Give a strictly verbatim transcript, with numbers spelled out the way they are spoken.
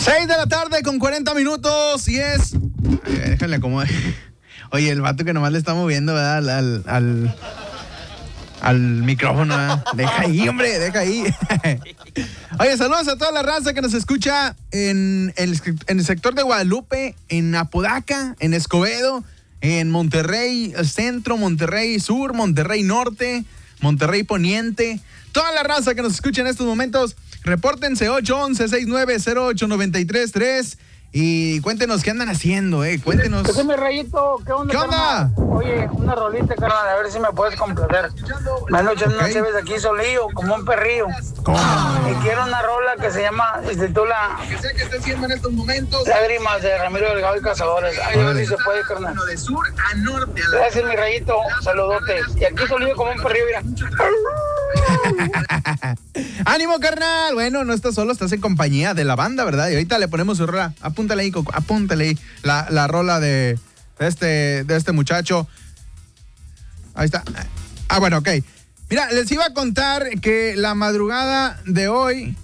seis de la tarde con cuarenta minutos y es... Ay, déjale acomodar. Oye, el vato que nomás le está moviendo, ¿verdad? Al, al, al, al micrófono, ¿verdad? Deja ahí, hombre, deja ahí. Oye, saludos a toda la raza que nos escucha en el, en el sector de Guadalupe, en Apodaca, en Escobedo, en Monterrey Centro, Monterrey Sur, Monterrey Norte, Monterrey Poniente. Toda la raza que nos escucha en estos momentos, repórtense ocho once, sesenta y nueve, cero ocho, noventa y tres tres y cuéntenos qué andan haciendo, eh, cuéntenos. ¿Qué es mi Rayito? ¿Qué onda, ¿Qué onda? carnal? Oye, una rolita, carnal, a ver si me puedes complacer. Me han echado Okay. unas cheves aquí solillo, como un perrillo. ¿Cómo? Y quiero una rola que se llama, se titula Que sé que esté haciendo en estos momentos. Lágrimas de Ramiro Delgado y Cazadores. Ay, a ver si se puede, carnal. De sur a norte. A la... Gracias, mi Rayito. Saludotes. Y aquí solillo como un perrillo, mira. ¡Ánimo, carnal! Bueno, no estás solo, estás en compañía de la banda, ¿verdad? Y ahorita le ponemos su rola. Apúntale ahí, Coco, apúntale ahí la, la rola de, de, este, de este muchacho. Ahí está. Ah, bueno, ok. Mira, les iba a contar que la madrugada de hoy